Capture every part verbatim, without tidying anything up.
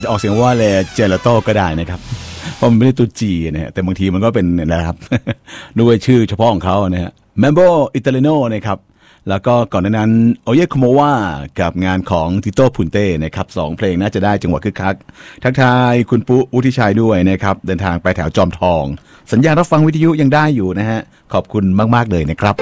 จะออกเสียงว่าเลเจลาโต้ก็ได้นะครับเพราะมันไม่ได้ตัวจีนะฮะแต่บางทีมันก็เป็นนะครับ ด้วยชื่อเฉพาะของเขานะฮะแมมโบอิตาลีโนนะครับแล้วก็ก่อนหน้านั้นโอเยโคโมวากับงานของติโต้พุนเต้นะครับสองเพลงน่าจะได้จังหวะคึกคักทักทายคุณปุ๊อุทิชัยด้วยนะครับเดินทางไปแถวจอมทองสัญญาณรับฟังวิทยุยังได้อยู่นะฮะขอบคุณมากๆเลยนะครับ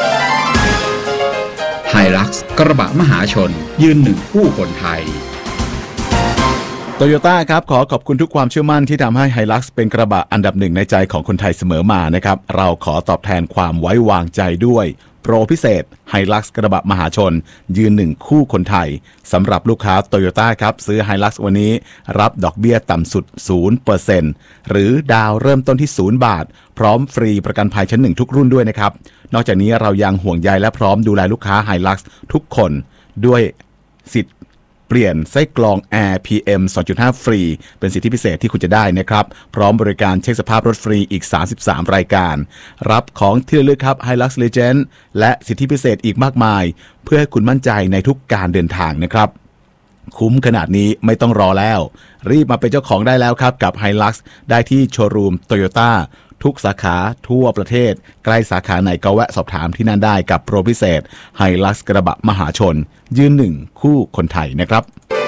ไฮลักซ์กระบะมหาชนยืนหนึ่งคู่คนไทยโตโยต้าครับขอขอบคุณทุกความเชื่อมั่นที่ทำให้ Hilux เป็นกระบะอันดับหนึ่งในใจของคนไทยเสมอมานะครับเราขอตอบแทนความไว้วางใจด้วยโปรพิเศษ Hilux กระบะมหาชนยืนหนึ่งคู่คนไทยสำหรับลูกค้าโตโยต้าครับซื้อ Hilux วันนี้รับดอกเบี้ยต่ำสุด ศูนย์เปอร์เซ็นต์ หรือดาวเริ่มต้นที่ศูนย์บาทพร้อมฟรีประกันภัยชั้นหนึ่งทุกรุ่นด้วยนะครับนอกจากนี้เรายังห่วงใยและพร้อมดูแลลูกค้า Hilux ทุกคนด้วยสิทธิ์เปลี่ยนไส้กรอง Air พี เอ็ม สองจุดห้า ฟรีเป็นสิทธิพิเศษที่คุณจะได้นะครับพร้อมบริการเช็คสภาพรถฟรีอีกสามสิบสามรายการรับของที่ระลึกครับ Hilux Legend และสิทธิพิเศษอีกมากมายเพื่อให้คุณมั่นใจในทุกการเดินทางนะครับคุ้มขนาดนี้ไม่ต้องรอแล้วรีบมาเป็นเจ้าของได้แล้วครับกับ Hilux ได้ที่โชว์รูม Toyotaทุกสาขาทั่วประเทศใกล้สาขาไหนก็แวะสอบถามที่นั่นได้กับโปรพิเศษ Hilux กระบะมหาชนยืนหนึ่งคู่คนไทยนะครับ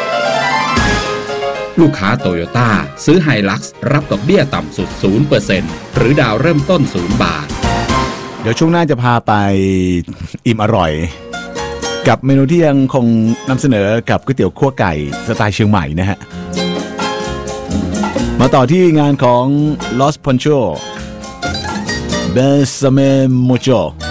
ลูกค้าโตโยต้าซื้อ Hilux รับดอกเบี้ยต่ำสุด ศูนย์เปอร์เซ็นต์ หรือดาวเริ่มต้นศูนย์บาทเดี๋ยวช่วงหน้าจะพาไปอิ่มอร่อยกับเมนูที่ยังคงนำเสนอกับก๋วยเตี๋ยวคั่วไก่สไตล์เชียงใหม่นะฮะมาต่อที่งานของ Los Ponchos Besame Mucho